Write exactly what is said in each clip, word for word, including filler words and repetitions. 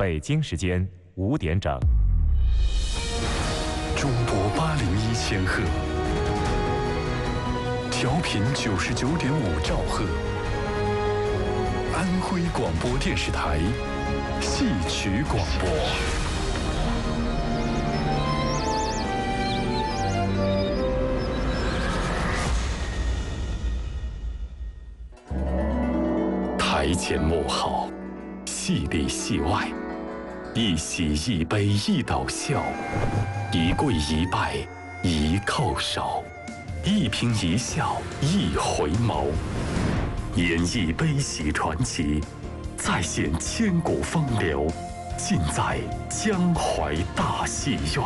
北京时间五点整。 中波八零一千赫，调频九十九点五兆赫，安徽广播电视台戏曲广播。台前幕后，戏里戏外，一喜一悲一逗笑，一跪一拜一叩首，一颦一笑一回眸，演绎悲喜传奇，再现千古风流，尽在江淮大戏院。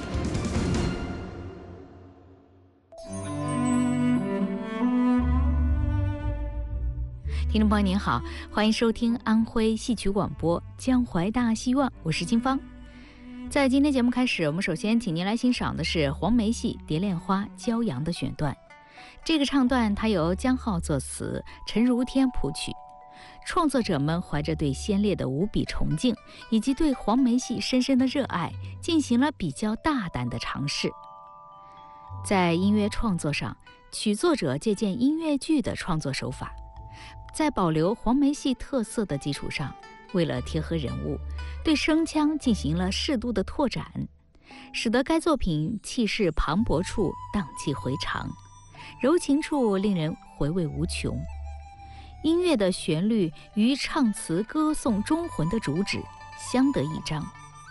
听众朋友您好，欢迎收听安徽戏曲广播江淮大戏院，我是金芳。在今天节目开始，我们首先请您来欣赏的是黄梅戏《蝶恋花·骄阳》的选段。这个唱段它由姜浩作词，陈如天谱曲。创作者们怀着对先烈的无比崇敬，以及对黄梅戏深深的热爱，进行了比较大胆的尝试。在音乐创作上，曲作者借鉴音乐剧的创作手法，在保留黄梅戏特色的基础上，为了贴合人物，对声腔进行了适度的拓展，使得该作品气势磅礴处荡气回肠，柔情处令人回味无穷。音乐的旋律与唱词歌颂忠魂的主旨相得益彰。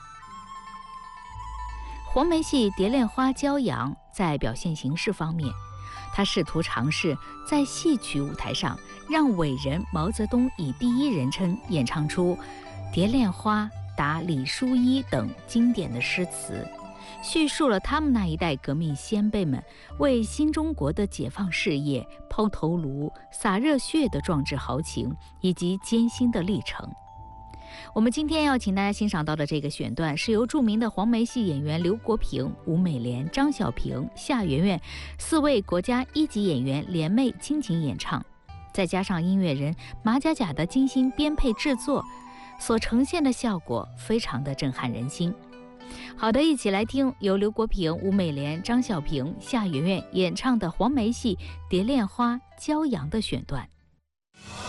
黄梅戏《蝶恋花·骄阳》在表现形式方面，他试图尝试在戏曲舞台上让伟人毛泽东以第一人称演唱出《蝶恋花》答李叔一等经典的诗词，叙述了他们那一代革命先辈们为新中国的解放事业抛头颅、洒热血的壮志豪情以及艰辛的历程。我们今天要请大家欣赏到的这个选段，是由著名的黄梅戏演员刘国平、吴美莲、张小平、夏媛媛四位国家一级演员联袂倾情演唱，再加上音乐人马甲甲的精心编配制作，所呈现的效果非常的震撼人心。好的，一起来听由刘国平、吴美莲、张小平、夏媛媛演唱的黄梅戏《蝶恋花·骄阳》的选段。